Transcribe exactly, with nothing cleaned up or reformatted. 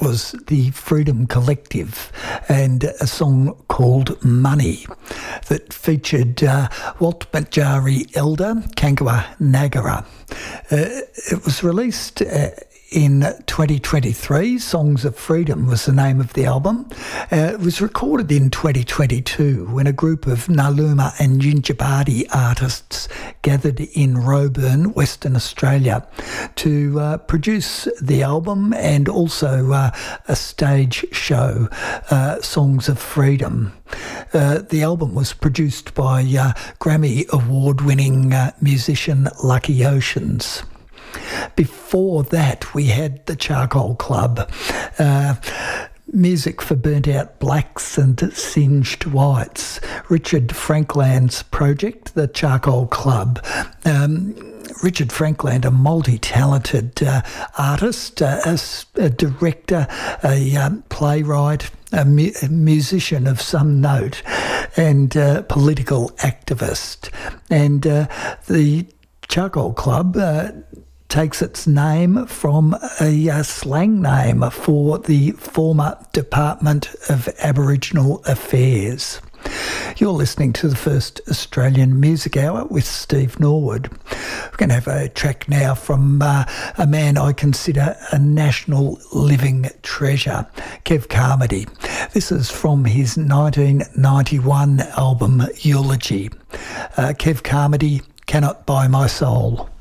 was the Freedom Collective and a song called Money that featured uh, Walt Majari Elder, Kankwa Nagara. Uh, it was released uh, in twenty twenty-three. Songs of Freedom was the name of the album. Uh, it was recorded in twenty twenty-two when a group of Naluma and Yindjibarndi artists gathered in Roebourne, Western Australia, to uh, produce the album and also uh, a stage show, uh, Songs of Freedom. Uh, the album was produced by uh, Grammy Award-winning uh, musician Lucky Oceans. Before that, we had the Charcoal Club, uh, music for burnt-out blacks and singed whites. Richard Frankland's project, the Charcoal Club. Um, Richard Frankland, a multi-talented uh, artist, uh, a, a director, a um, playwright, a, mu- a musician of some note, and a political activist. And uh, the Charcoal Club Uh, takes its name from a uh, slang name for the former Department of Aboriginal Affairs. You're listening to the First Australian Music Hour with Steve Norwood. We're going to have a track now from uh, a man I consider a national living treasure, Kev Carmody. This is from his nineteen ninety-one album Eulogy. Uh, Kev Carmody, Cannot Buy My Soul.